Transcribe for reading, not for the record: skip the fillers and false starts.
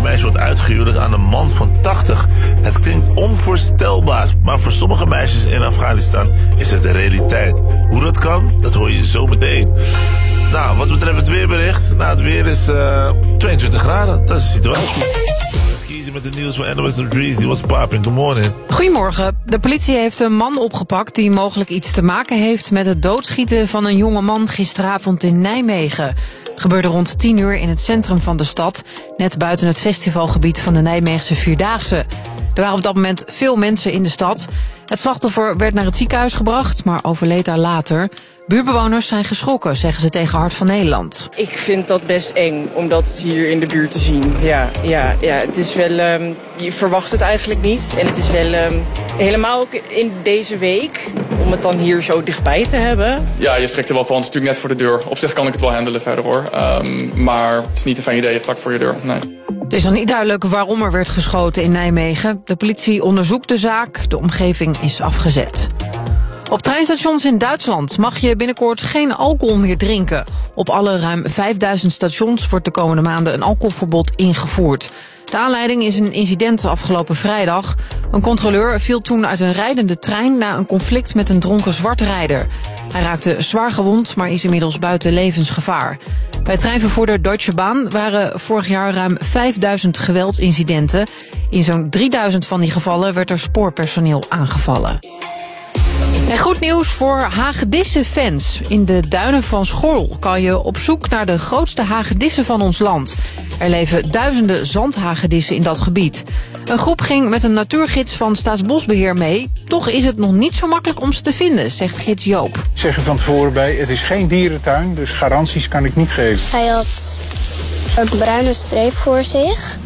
meisje wordt uitgehuwelijk aan een man van 80. Het klinkt onvoorstelbaar, maar voor sommige meisjes in Afghanistan is het de realiteit. Hoe dat kan, dat hoor je zo meteen. Nou, wat betreft het weerbericht, het weer is 22 graden. Dat is de situatie. Met het nieuws van NOS Dreezy was popping. Good morning. Goedemorgen. De politie heeft een man opgepakt die mogelijk iets te maken heeft met het doodschieten van een jonge man gisteravond in Nijmegen. Gebeurde rond 10 uur in het centrum van de stad, net buiten het festivalgebied van de Nijmeegse Vierdaagse. Er waren op dat moment veel mensen in de stad. Het slachtoffer werd naar het ziekenhuis gebracht, maar overleed daar later. Buurtbewoners zijn geschrokken, zeggen ze tegen Hart van Nederland. Ik vind dat best eng om dat hier in de buurt te zien. Ja, het is wel, je verwacht het eigenlijk niet. En het is wel, helemaal ook in deze week, om het dan hier zo dichtbij te hebben. Ja, je schrikt er wel van, het is natuurlijk net voor de deur. Op zich kan ik het wel handelen verder hoor. Maar het is niet een fijn idee vlak voor je deur, nee. Het is dan niet duidelijk waarom er werd geschoten in Nijmegen. De politie onderzoekt de zaak, de omgeving is afgezet. Op treinstations in Duitsland mag je binnenkort geen alcohol meer drinken. Op alle ruim 5000 stations wordt de komende maanden een alcoholverbod ingevoerd. De aanleiding is een incident afgelopen vrijdag. Een controleur viel toen uit een rijdende trein na een conflict met een dronken zwartrijder. Hij raakte zwaar gewond, maar is inmiddels buiten levensgevaar. Bij treinvervoerder Deutsche Bahn waren vorig jaar ruim 5000 geweldsincidenten. In zo'n 3000 van die gevallen werd er spoorpersoneel aangevallen. En goed nieuws voor hagedissen-fans. In de duinen van Schorl kan je op zoek naar de grootste hagedissen van ons land. Er leven duizenden zandhagedissen in dat gebied. Een groep ging met een natuurgids van Staatsbosbeheer mee. Toch is het nog niet zo makkelijk om ze te vinden, zegt gids Joop. Ik zeg er van tevoren bij, het is geen dierentuin, dus garanties kan ik niet geven. Hij had een bruine streep voor zich.